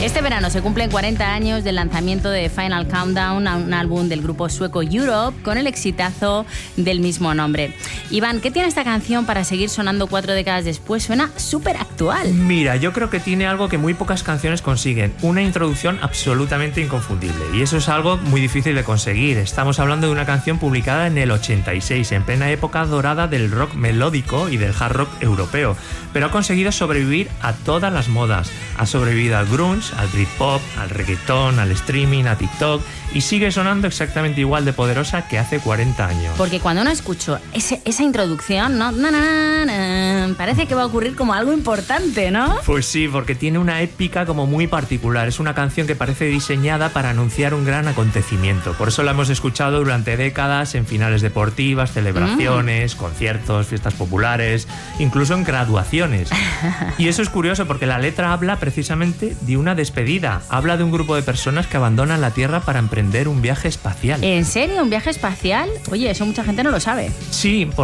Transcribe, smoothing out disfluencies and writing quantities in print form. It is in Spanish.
Este verano se cumplen 40 años del lanzamiento de Final Countdown, un álbum del grupo sueco Europe, con el exitazo del mismo nombre. Iván, ¿qué tiene esta canción para seguir sonando 4 décadas después? Suena súper actual. Mira, yo creo que tiene algo que muy pocas canciones consiguen, una introducción absolutamente inconfundible. Y eso es algo muy difícil de conseguir. Estamos hablando de una canción publicada en el 86, en plena época dorada del rock melódico y del hard rock europeo. Pero ha conseguido sobrevivir a todas las modas. Ha sobrevivido al grunge, al Britpop, al reggaetón, al streaming, a TikTok, y sigue sonando exactamente igual de poderosa que hace 40 años. Porque cuando uno escucha esa introducción, ¿no? Parece que va a ocurrir como algo importante, ¿no? Pues sí, porque tiene una épica como muy particular. Es una canción que parece diseñada para anunciar un gran acontecimiento. Por eso la hemos escuchado durante décadas en finales deportivas, celebraciones, conciertos, fiestas populares, incluso en graduaciones. Y eso es curioso porque la letra habla precisamente de una despedida. Habla de un grupo de personas que abandonan la Tierra para emprender un viaje espacial. ¿En serio? ¿Un viaje espacial? Oye, eso mucha gente no lo sabe. Sí,